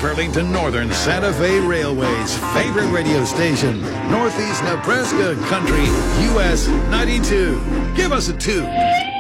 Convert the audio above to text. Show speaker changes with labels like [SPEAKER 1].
[SPEAKER 1] Burlington Northern Santa Fe Railway's favorite radio station, Northeast Nebraska Country, US 92. Give us a 2.